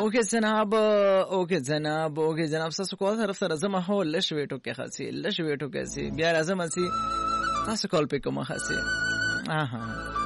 اوکے جناب تاسو کول طرف سره زما هو لښ ویټو کې خاصي بیا راځم اسی تاسو کول په کومه خاصي